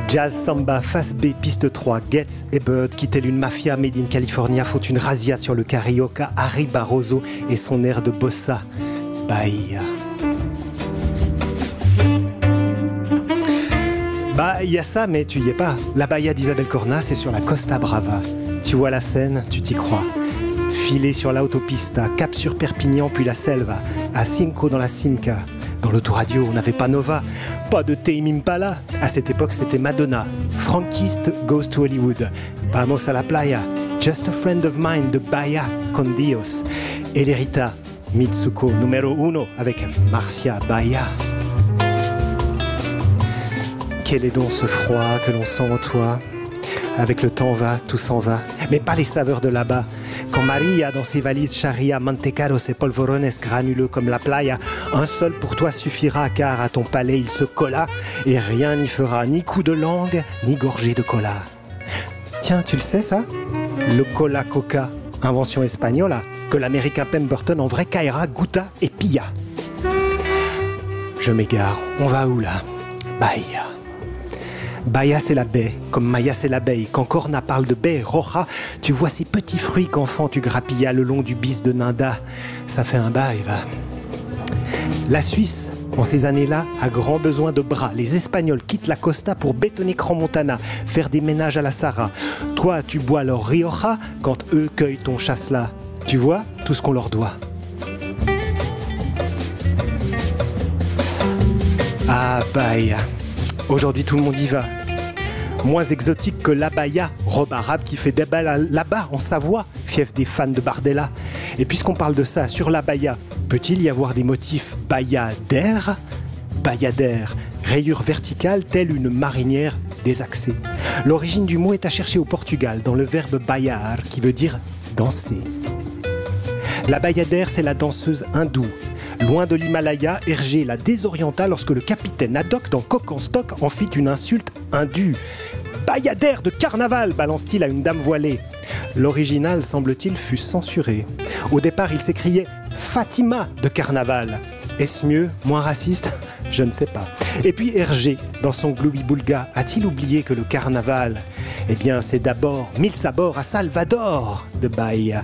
Jazz, samba, face B, piste 3, Getz et Bird, qui telle une mafia made in California, font une razzia sur le carioca Harry Barroso et son air de bossa, Bahia. Bah, il y a ça, mais tu y es pas. La Bahia d'Isabel Cornas, c'est sur la Costa Brava. Tu vois la Seine, tu t'y crois. Filer sur l'autopista, cap sur Perpignan, puis la Selva, à Cinco dans la Simca. Dans l'autoradio, on n'avait pas Nova, pas de Tame Impala. À cette époque, c'était Madonna. Frankist Goes to Hollywood. Vamos a la playa. Just a friend of mine de Bahia con Dios. Et l'Erita, Mitsuko numéro 1 avec Marcia Bahia. Quel est donc ce froid que l'on sent en toi? Avec le temps va, tout s'en va. Mais pas les saveurs de là-bas. Quand Maria, dans ses valises charia, mantecaros et polvorones granuleux comme la playa, un seul pour toi suffira, car à ton palais il se colla, et rien n'y fera, ni coup de langue, ni gorgée de cola. Tiens, tu le sais ça? Le cola coca, invention espagnole, que l'américain Pemberton en vrai caïra, goûta et pilla. Je m'égare, on va où là? Bahia. Bahia c'est la baie, comme Maya c'est l'abeille. Quand Corna parle de baie roja, tu vois ces petits fruits qu'enfant tu grappillas le long du bis de Ninda. Ça fait un bail, va. La Suisse, en ces années-là, a grand besoin de bras. Les Espagnols quittent la Costa pour bétonner Crans-Montana, faire des ménages à la Sara. Toi, tu bois leur Rioja quand eux cueillent ton chasselas. Tu vois tout ce qu'on leur doit. Ah, Bahia. Aujourd'hui, tout le monde y va. Moins exotique que l'abaya, robe arabe qui fait débat là-bas, en Savoie, fief des fans de Bardella. Et puisqu'on parle de ça, sur l'abaya, peut-il y avoir des motifs bayadères? Bayadère, rayure verticale telle une marinière désaxée. L'origine du mot est à chercher au Portugal, dans le verbe bailar, qui veut dire danser. La bayadère, c'est la danseuse hindoue. Loin de l'Himalaya, Hergé la désorienta lorsque le capitaine Haddock dans Coq en stock en fit une insulte indue. « Bayadère de carnaval !» balance-t-il à une dame voilée. L'original, semble-t-il, fut censuré. Au départ, il s'écriait « Fatima de carnaval !» Est-ce mieux, moins raciste? Je ne sais pas. Et puis Hergé, dans son Gloubi-Boulga, a-t-il oublié que le carnaval, eh bien, c'est d'abord mille sabords à Salvador de Bahia.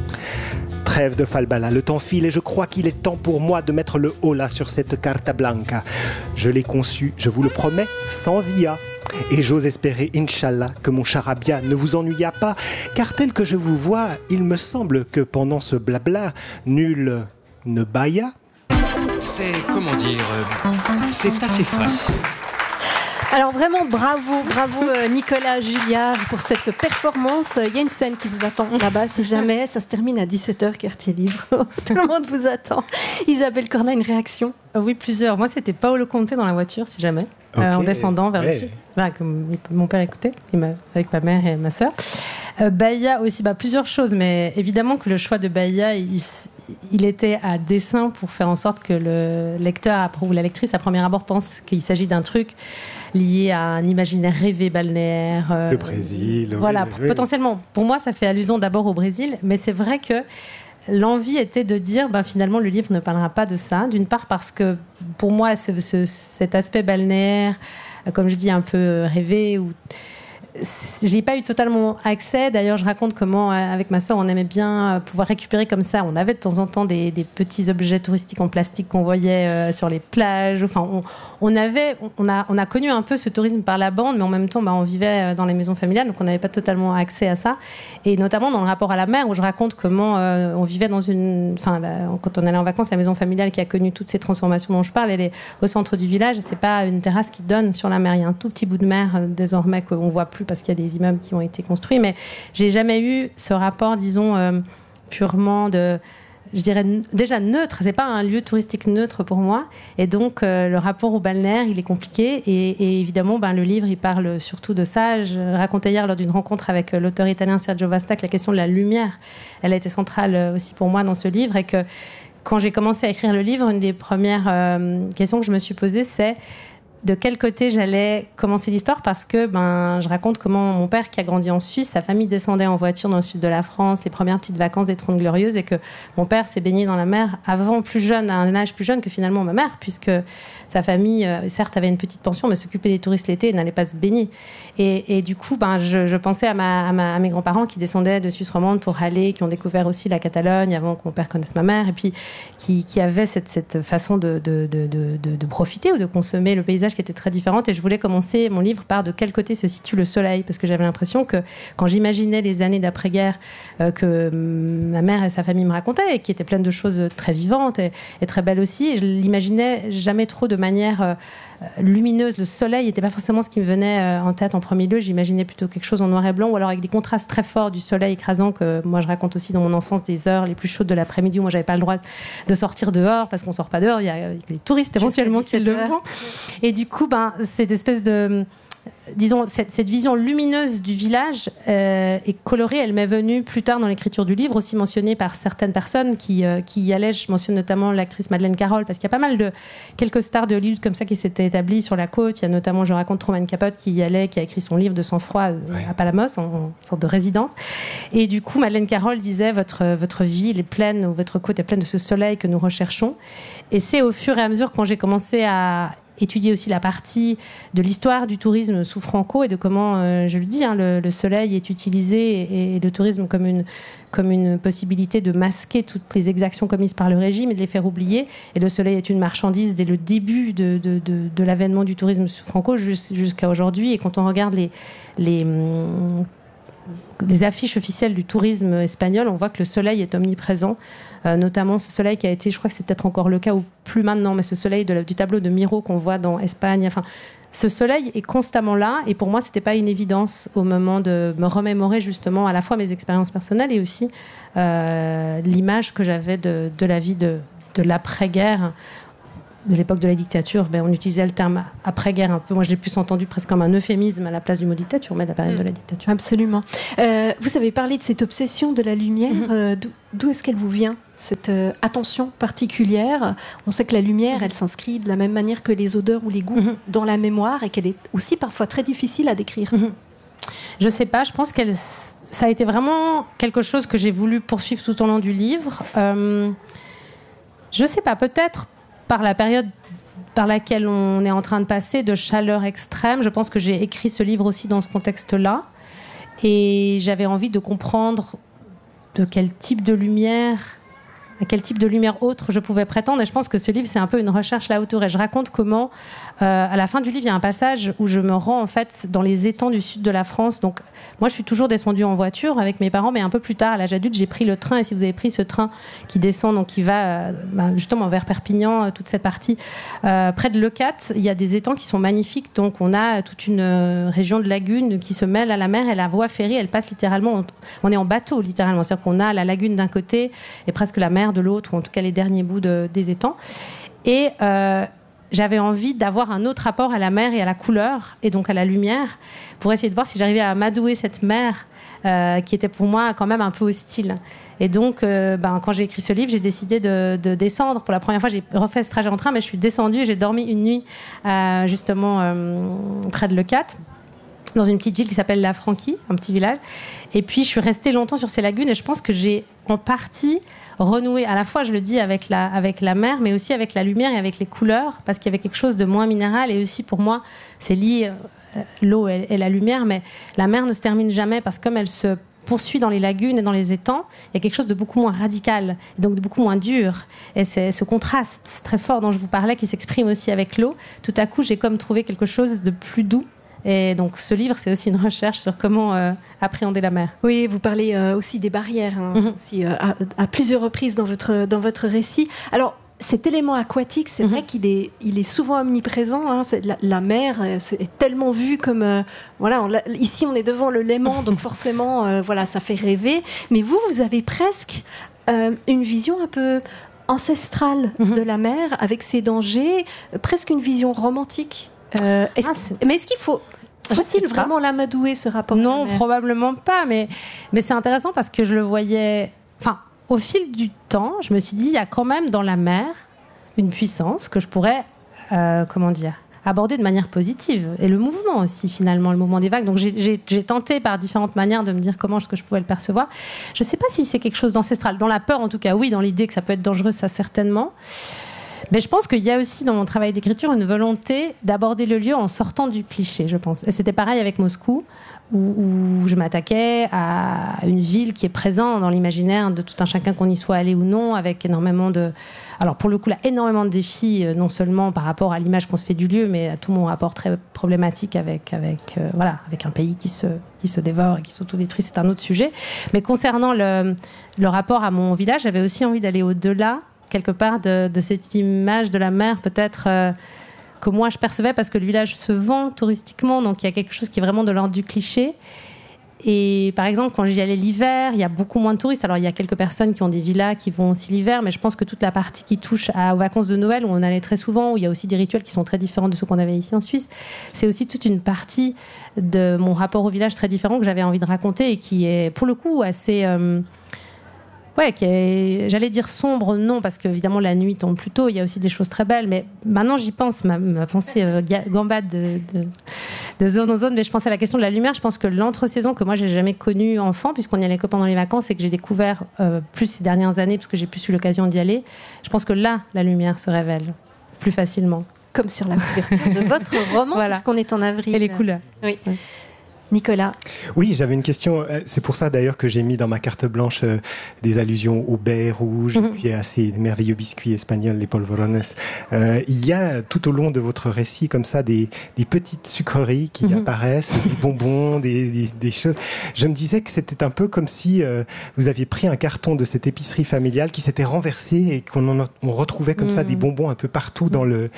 Trêve de falbala, le temps file et je crois qu'il est temps pour moi de mettre le holà sur cette carta blanca. Je l'ai conçue, je vous le promets, sans IA. Et j'ose espérer, Inch'Allah, que mon charabia ne vous ennuya pas, car tel que je vous vois, il me semble que pendant ce blabla, nul ne bailla. C'est, comment dire, c'est assez fin. Alors vraiment bravo Nicolas Julliard pour cette performance. Il y a une scène qui vous attend là-bas si jamais ça se termine à 17h, quartier libre. Tout le monde vous attend. Isabelle Cornas, une réaction? Oui, plusieurs. Moi, c'était Paolo Conte dans la voiture, si jamais, en descendant vers le sud. Voilà, que mon père écoutait, avec ma mère et ma sœur. Bahia aussi, plusieurs choses, mais évidemment que le choix de Bahia, il était à dessein pour faire en sorte que le lecteur ou la lectrice à premier abord pense qu'il s'agit d'un truc lié à un imaginaire rêvé balnéaire. Le Brésil. Voilà, oui. Potentiellement. Pour moi, ça fait allusion d'abord au Brésil, mais c'est vrai que l'envie était de dire, finalement, le livre ne parlera pas de ça. D'une part parce que, pour moi, cet aspect balnéaire, comme je dis, un peu rêvé, ou j'ai pas eu totalement accès. D'ailleurs, je raconte comment, avec ma sœur, on aimait bien pouvoir récupérer comme ça. On avait de temps en temps des petits objets touristiques en plastique qu'on voyait sur les plages. Enfin, on a connu un peu ce tourisme par la bande, mais en même temps, on vivait dans les maisons familiales, donc on n'avait pas totalement accès à ça. Et notamment dans le rapport à la mer, où je raconte comment on vivait dans quand on allait en vacances, la maison familiale qui a connu toutes ces transformations dont je parle, elle est au centre du village. C'est pas une terrasse qui donne sur la mer. Il y a un tout petit bout de mer désormais qu'on voit plus parce qu'il y a des immeubles qui ont été construits, mais j'ai jamais eu ce rapport, disons, purement je dirais déjà neutre. C'est pas un lieu touristique neutre pour moi, et donc le rapport au balnéaire, il est compliqué, et évidemment, le livre, il parle surtout de ça. Je racontais hier lors d'une rencontre avec l'auteur italien Sergio Vasta que la question de la lumière, elle a été centrale aussi pour moi dans ce livre, et que quand j'ai commencé à écrire le livre, une des premières questions que je me suis posée, c'est de quel côté j'allais commencer l'histoire, parce que je raconte comment mon père, qui a grandi en Suisse, sa famille descendait en voiture dans le sud de la France, les premières petites vacances des 30 Glorieuses, et que mon père s'est baigné dans la mer avant, plus jeune, à un âge plus jeune que finalement ma mère, puisque sa famille, certes, avait une petite pension, mais s'occupait des touristes l'été et n'allait pas se baigner. Et du coup, je pensais à mes grands-parents qui descendaient de Suisse romande pour aller, qui ont découvert aussi la Catalogne avant que mon père connaisse ma mère, et puis qui avaient cette façon de profiter ou de consommer le paysage qui était très différente. Et je voulais commencer mon livre par de quel côté se situe le soleil, parce que j'avais l'impression que quand j'imaginais les années d'après-guerre que ma mère et sa famille me racontaient, et qui étaient pleines de choses très vivantes et très belles aussi, et je l'imaginais jamais trop de manière lumineuse. Le soleil n'était pas forcément ce qui me venait en tête en premier lieu. J'imaginais plutôt quelque chose en noir et blanc, ou alors avec des contrastes très forts du soleil écrasant que moi je raconte aussi dans mon enfance, des heures les plus chaudes de l'après-midi où moi j'avais pas le droit de sortir dehors, parce qu'on sort pas dehors, il y a les touristes éventuellement qui le font. Et du coup, cette espèce de... Disons, cette vision lumineuse du village et colorée, elle m'est venue plus tard dans l'écriture du livre, aussi mentionnée par certaines personnes qui y allaient. Je mentionne notamment l'actrice Madeleine Carroll, parce qu'il y a pas mal de quelques stars de Hollywood comme ça qui s'étaient établies sur la côte. Il y a notamment, je raconte, Truman Capote qui y allait, qui a écrit son livre de sang-froid à Palamos, en sorte de résidence. Et du coup, Madeleine Carroll disait votre ville est pleine, ou votre côte est pleine de ce soleil que nous recherchons. Et c'est au fur et à mesure, quand j'ai commencé à étudier aussi la partie de l'histoire du tourisme sous Franco et de comment, je le dis, le soleil est utilisé et le tourisme comme une possibilité de masquer toutes les exactions commises par le régime et de les faire oublier. Et le soleil est une marchandise dès le début de l'avènement du tourisme sous Franco jusqu'à aujourd'hui. Et quand on regarde les affiches officielles du tourisme espagnol, on voit que le soleil est omniprésent, notamment ce soleil qui a été, je crois que c'est peut-être encore le cas ou plus maintenant, mais ce soleil du tableau de Miro qu'on voit dans Espagne. Enfin, ce soleil est constamment là, et pour moi, c'était pas une évidence au moment de me remémorer justement à la fois mes expériences personnelles et aussi l'image que j'avais de la vie de l'après-guerre. De l'époque de la dictature, on utilisait le terme après-guerre un peu. Moi, je l'ai plus entendu presque comme un euphémisme à la place du mot dictature, mais de la période de la dictature. Absolument. Vous avez parlé de cette obsession de la lumière. D'où est-ce qu'elle vous vient, cette attention particulière? On sait que la lumière, elle s'inscrit de la même manière que les odeurs ou les goûts dans la mémoire, et qu'elle est aussi parfois très difficile à décrire. Je sais pas, je pense ça a été vraiment quelque chose que j'ai voulu poursuivre tout au long du livre. Je sais pas, peut-être par la période par laquelle on est en train de passer, de chaleur extrême. Je pense que j'ai écrit ce livre aussi dans ce contexte-là. Et j'avais envie de comprendre à quel type de lumière autre je pouvais prétendre. Et je pense que ce livre, c'est un peu une recherche là autour. Et je raconte comment, à la fin du livre, il y a un passage où je me rends en fait dans les étangs du sud de la France. Donc, moi, je suis toujours descendue en voiture avec mes parents, mais un peu plus tard, à l'âge adulte, j'ai pris le train. Et si vous avez pris ce train qui descend, donc qui va justement vers Perpignan, toute cette partie, près de Leucate, il y a des étangs qui sont magnifiques. Donc, on a toute une région de lagunes qui se mêle à la mer, et la voie ferrée, elle passe littéralement. On est en bateau, littéralement. C'est-à-dire qu'on a la lagune d'un côté et presque la mer de l'autre, ou en tout cas les derniers bouts des étangs. Et j'avais envie d'avoir un autre rapport à la mer et à la couleur, et donc à la lumière, pour essayer de voir si j'arrivais à amadouer cette mer qui était pour moi quand même un peu hostile. Et donc, quand j'ai écrit ce livre, j'ai décidé de descendre. Pour la première fois, j'ai refait ce trajet en train, mais je suis descendue et j'ai dormi une nuit justement près de Leucate, dans une petite ville qui s'appelle La Franquie, un petit village. Et puis, je suis restée longtemps sur ces lagunes, et je pense que j'ai en partie renoué, à la fois, je le dis, avec la mer, mais aussi avec la lumière et avec les couleurs, parce qu'il y avait quelque chose de moins minéral. Et aussi, pour moi, c'est lié, l'eau et la lumière, mais la mer ne se termine jamais, parce que comme elle se poursuit dans les lagunes et dans les étangs, il y a quelque chose de beaucoup moins radical, donc de beaucoup moins dur. Et c'est ce contraste très fort dont je vous parlais qui s'exprime aussi avec l'eau. Tout à coup, j'ai comme trouvé quelque chose de plus doux. Et donc, ce livre, c'est aussi une recherche sur comment appréhender la mer. Oui, vous parlez aussi des barrières, aussi, à plusieurs reprises dans votre récit. Alors, cet élément aquatique, c'est vrai qu'il est souvent omniprésent. La mer est tellement vue comme... ici, on est devant le Léman, donc forcément, ça fait rêver. Mais vous avez presque une vision un peu ancestrale de la mer, avec ses dangers, presque une vision romantique. Mais est-ce qu'il faut-il vraiment l'amadouer, ce rapport? Non, probablement pas, mais c'est intéressant parce que je le voyais... Enfin, au fil du temps, je me suis dit, il y a quand même dans la mer une puissance que je pourrais, abordé de manière positive. Et le mouvement aussi, finalement, le mouvement des vagues. Donc j'ai tenté par différentes manières de me dire comment est-ce que je pouvais le percevoir. Je ne sais pas si c'est quelque chose d'ancestral. Dans la peur, en tout cas, oui. Dans l'idée que ça peut être dangereux, ça certainement. Mais je pense qu'il y a aussi dans mon travail d'écriture une volonté d'aborder le lieu en sortant du cliché, je pense. Et c'était pareil avec Moscou, où je m'attaquais à une ville qui est présente dans l'imaginaire de tout un chacun, qu'on y soit allé ou non, avec énormément de... Alors pour le coup, là, énormément de défis, non seulement par rapport à l'image qu'on se fait du lieu, mais à tout mon rapport très problématique avec un pays qui se dévore et qui s'autodétruit, c'est un autre sujet. Mais concernant le rapport à mon village, j'avais aussi envie d'aller au-delà, quelque part, de cette image de la mer, peut-être... que moi je percevais, parce que le village se vend touristiquement, donc il y a quelque chose qui est vraiment de l'ordre du cliché. Et par exemple, quand j'y allais l'hiver, il y a beaucoup moins de touristes. Alors il y a quelques personnes qui ont des villas qui vont aussi l'hiver, mais je pense que toute la partie qui touche aux vacances de Noël, où on allait très souvent, où il y a aussi des rituels qui sont très différents de ceux qu'on avait ici en Suisse, c'est aussi toute une partie de mon rapport au village très différent que j'avais envie de raconter, et qui est pour le coup assez... j'allais dire sombre, non, parce qu'évidemment la nuit tombe plus tôt, il y a aussi des choses très belles, mais maintenant j'y pense, ma pensée gambade de zone en zone, mais je pense à la question de la lumière. Je pense que l'entre-saison que moi j'ai jamais connue enfant, puisqu'on y allait que pendant les vacances, et que j'ai découvert plus ces dernières années, parce que j'ai plus eu l'occasion d'y aller, je pense que là, la lumière se révèle plus facilement. Comme sur la couverture de votre roman, voilà. Puisqu'on est en avril. Et les couleurs. Oui. Ouais. Nicolas. Oui, j'avais une question. C'est pour ça d'ailleurs que j'ai mis dans ma carte blanche des allusions au baies rouges, puis à ces merveilleux biscuits espagnols, les polvorones. Il y a tout au long de votre récit comme ça des petites sucreries qui apparaissent, des bonbons, des choses. Je me disais que c'était un peu comme si vous aviez pris un carton de cette épicerie familiale qui s'était renversé et qu'on retrouvait comme ça des bonbons un peu partout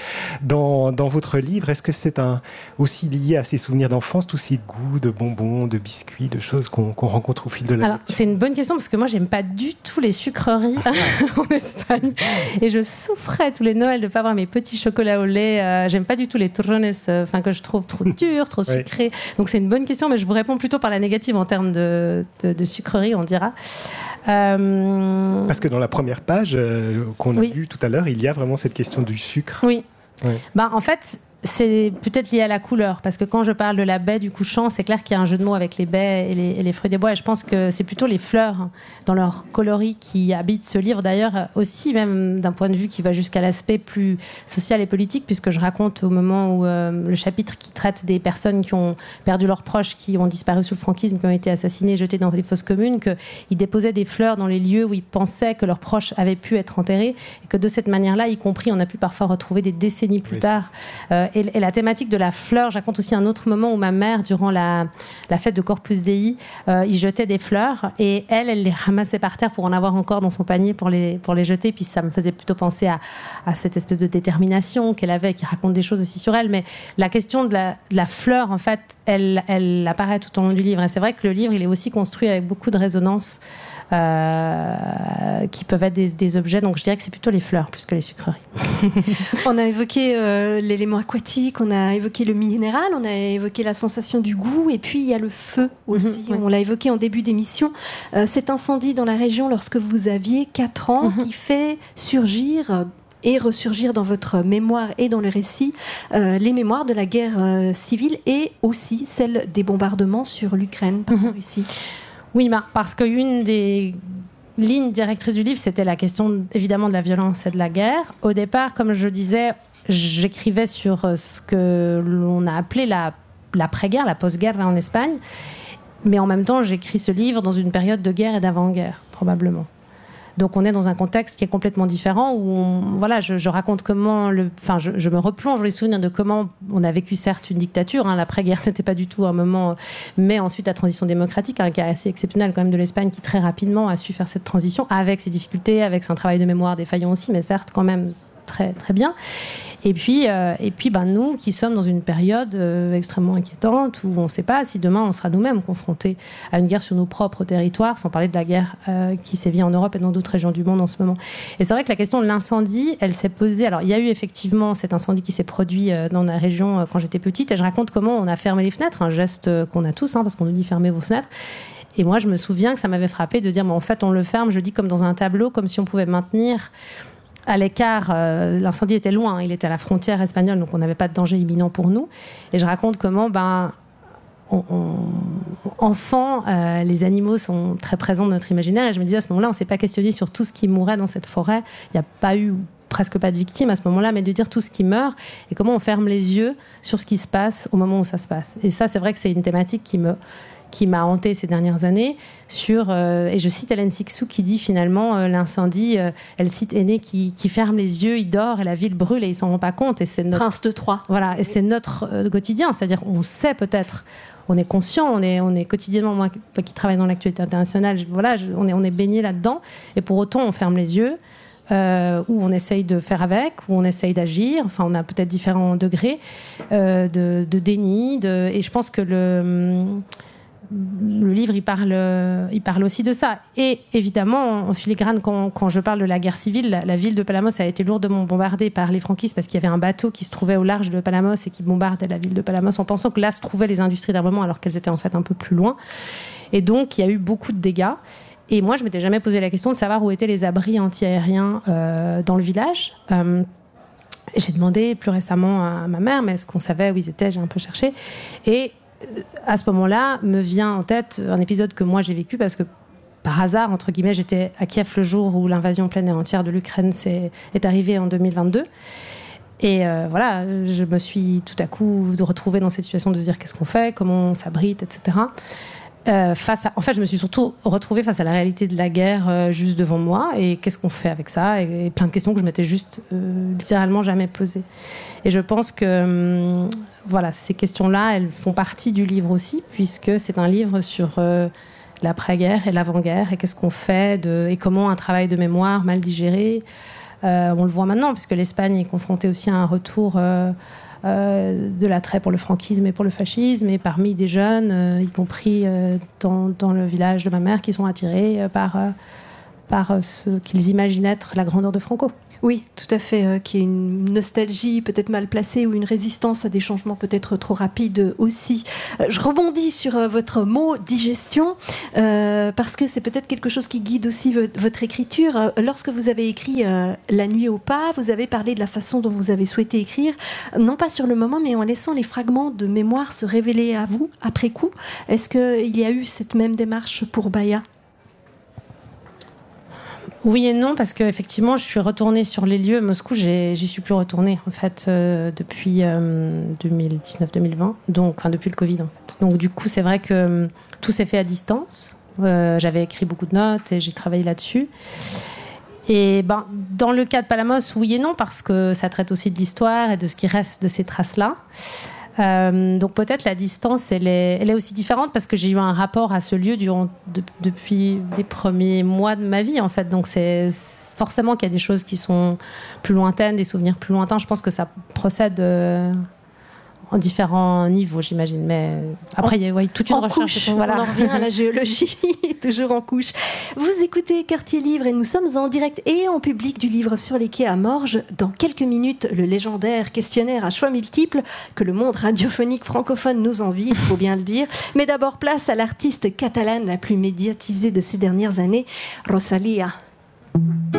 dans votre livre. Est-ce que c'est aussi lié à ces souvenirs d'enfance, tous ces goûts de bonbons, de biscuits, de choses qu'on rencontre au fil de la lecture? C'est une bonne question, parce que moi j'aime pas du tout les sucreries en Espagne, et je souffrais tous les Noëls de pas avoir mes petits chocolats au lait. J'aime pas du tout les turrones, que je trouve trop durs, trop sucrés. Donc c'est une bonne question, mais je vous réponds plutôt par la négative en termes de sucreries, on dira. Parce que dans la première page qu'on a vue tout à l'heure, il y a vraiment cette question du sucre. Oui. En fait, c'est peut-être lié à la couleur, parce que quand je parle de la baie du couchant, c'est clair qu'il y a un jeu de mots avec les baies et les fruits des bois, et je pense que c'est plutôt les fleurs dans leur coloris qui habitent ce livre, d'ailleurs aussi même d'un point de vue qui va jusqu'à l'aspect plus social et politique, puisque je raconte au moment où le chapitre qui traite des personnes qui ont perdu leurs proches, qui ont disparu sous le franquisme, qui ont été assassinés, jetés dans des fosses communes, qu'ils déposaient des fleurs dans les lieux où ils pensaient que leurs proches avaient pu être enterrés, et que de cette manière-là, y compris, on a pu parfois retrouver des décennies plus tard. Et la thématique de la fleur, je raconte aussi un autre moment où ma mère, durant la fête de Corpus Dei, y jetait des fleurs, et elle les ramassait par terre pour en avoir encore dans son panier pour les jeter. Puis ça me faisait plutôt penser à cette espèce de détermination qu'elle avait, qui raconte des choses aussi sur elle. Mais la question de la fleur, en fait, elle apparaît tout au long du livre. Et c'est vrai que le livre, il est aussi construit avec beaucoup de résonances qui peuvent être des objets. Donc je dirais que c'est plutôt les fleurs plus que les sucreries. On a évoqué l'élément aquatique, on a évoqué le minéral, on a évoqué la sensation du goût, et puis il y a le feu aussi. On l'a évoqué en début d'émission. Cet incendie dans la région lorsque vous aviez 4 ans qui fait surgir et ressurgir dans votre mémoire et dans le récit les mémoires de la guerre civile, et aussi celle des bombardements sur l'Ukraine par la Russie. Oui, parce qu'une des lignes directrices du livre, c'était la question évidemment de la violence et de la guerre. Au départ, comme je disais, j'écrivais sur ce que l'on a appelé l'après-guerre, la post-guerre en Espagne. Mais en même temps, j'écris ce livre dans une période de guerre et d'avant-guerre, probablement. Donc on est dans un contexte qui est complètement différent, où je raconte comment je me replonge dans les souvenirs de comment on a vécu certes une dictature, l'après-guerre n'était pas du tout un moment, mais ensuite la transition démocratique, un cas assez exceptionnel quand même de l'Espagne, qui très rapidement a su faire cette transition avec ses difficultés, avec un travail de mémoire défaillant aussi, mais certes quand même très, très bien. Et puis, nous qui sommes dans une période extrêmement inquiétante, où on ne sait pas si demain on sera nous-mêmes confrontés à une guerre sur nos propres territoires, sans parler de la guerre qui sévit en Europe et dans d'autres régions du monde en ce moment. Et c'est vrai que la question de l'incendie, elle s'est posée. Alors, il y a eu effectivement cet incendie qui s'est produit dans la région quand j'étais petite, et je raconte comment on a fermé les fenêtres, un geste qu'on a tous, parce qu'on nous dit fermez vos fenêtres. Et moi, je me souviens que ça m'avait frappé de dire, en fait, on le ferme, je dis comme dans un tableau, comme si on pouvait maintenir à l'écart, l'incendie était loin, il était à la frontière espagnole, donc on n'avait pas de danger imminent pour nous. Et je raconte comment, enfant, les animaux sont très présents dans notre imaginaire. Et je me disais, à ce moment-là, on ne s'est pas questionné sur tout ce qui mourait dans cette forêt. Il n'y a pas eu presque pas de victimes à ce moment-là, mais de dire tout ce qui meurt et comment on ferme les yeux sur ce qui se passe au moment où ça se passe. Et ça, c'est vrai que c'est une thématique qui m'a hantée ces dernières années et je cite Hélène Cixous qui dit finalement l'incendie, elle cite Aîné qui ferme les yeux, il dort et la ville brûle et il s'en rend pas compte, et c'est notre Prince de Troie. Voilà, et c'est notre quotidien, c'est-à-dire on sait peut-être, on est conscient, on est quotidiennement, moi qui travaille dans l'actualité internationale, on est baigné là-dedans, et pour autant on ferme les yeux, ou on essaye de faire avec, ou on essaye d'agir. Enfin, on a peut-être différents degrés de déni, et je pense que le livre, il parle aussi de ça. Et évidemment, en filigrane, quand je parle de la guerre civile, la ville de Palamos a été lourdement bombardée par les franquistes parce qu'il y avait un bateau qui se trouvait au large de Palamos et qui bombardait la ville de Palamos en pensant que là se trouvaient les industries d'armement alors qu'elles étaient en fait un peu plus loin. Et donc, il y a eu beaucoup de dégâts. Et moi, je m'étais jamais posé la question de savoir où étaient les abris anti-aériens dans le village. Et j'ai demandé plus récemment à ma mère, mais est-ce qu'on savait où ils étaient? J'ai un peu cherché. Et à ce moment-là, me vient en tête un épisode que moi j'ai vécu parce que par hasard, entre guillemets, j'étais à Kiev le jour où l'invasion pleine et entière de l'Ukraine est arrivée en 2022. Et je me suis tout à coup retrouvée dans cette situation de se dire qu'est-ce qu'on fait, comment on s'abrite, etc. En fait, je me suis surtout retrouvée face à la réalité de la guerre juste devant moi, et qu'est-ce qu'on fait avec ça, et plein de questions que je m'étais juste littéralement jamais posées. Et je pense que ces questions-là, elles font partie du livre aussi, puisque c'est un livre sur l'après-guerre et l'avant-guerre, et qu'est-ce qu'on fait, et comment un travail de mémoire mal digéré, on le voit maintenant, puisque l'Espagne est confrontée aussi à un retour de l'attrait pour le franquisme et pour le fascisme, et parmi des jeunes, y compris dans le village de ma mère, qui sont attirés par ce qu'ils imaginent être la grandeur de Franco. Oui, tout à fait, qui est une nostalgie peut-être mal placée ou une résistance à des changements peut-être trop rapides aussi. Je rebondis sur votre mot digestion, parce que c'est peut-être quelque chose qui guide aussi votre écriture. Lorsque vous avez écrit La nuit au pas, vous avez parlé de la façon dont vous avez souhaité écrire, non pas sur le moment, mais en laissant les fragments de mémoire se révéler à vous après coup. Est-ce qu'il y a eu cette même démarche pour Baya ? Oui et non, parce qu'effectivement, je suis retournée sur les lieux. Moscou, j'y suis plus retournée, en fait, depuis 2019-2020, depuis le Covid, en fait. Donc, du coup, c'est vrai que tout s'est fait à distance. J'avais écrit beaucoup de notes et j'ai travaillé là-dessus. Et dans le cas de Palamos, oui et non, parce que ça traite aussi de l'histoire et de ce qui reste de ces traces-là. Donc peut-être la distance, elle est aussi différente parce que j'ai eu un rapport à ce lieu depuis les premiers mois de ma vie, en fait. Donc c'est forcément qu'il y a des choses qui sont plus lointaines, des souvenirs plus lointains. Je pense que ça procède en différents niveaux, j'imagine. Mais après, il y a toute une recherche. On en revient à la géologie, toujours en couche. Vous écoutez Quartier Livre et nous sommes en direct et en public du livre Sur les quais à Morges. Dans quelques minutes, le légendaire questionnaire à choix multiples que le monde radiophonique francophone nous envie, il faut bien le dire. Mais d'abord, place à l'artiste catalane la plus médiatisée de ces dernières années, Rosalía.